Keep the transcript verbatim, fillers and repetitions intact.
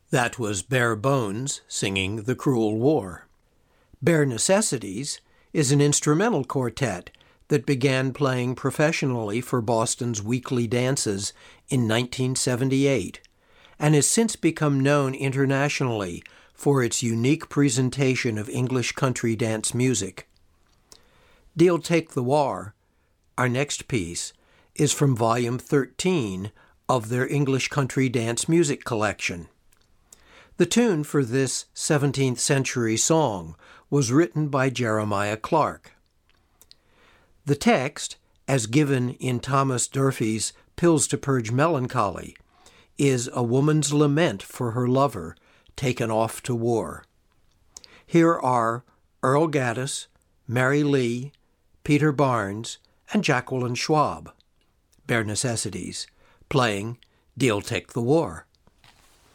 That was Bare Bones singing The Cruel War. Bare Necessities is an instrumental quartet that began playing professionally for Boston's weekly dances in nineteen seventy-eight and has since become known internationally for its unique presentation of English country dance music. Deal Take the War, our next piece, is from Volume thirteen of their English country dance music collection. The tune for this seventeenth century song was written by Jeremiah Clark. The text, as given in Thomas Durfee's Pills to Purge Melancholy, is a woman's lament for her lover taken off to war. Here are Earl Gaddis, Mary Lee, Peter Barnes, and Jacqueline Schwab, Bare Necessities, playing Deal Take the War.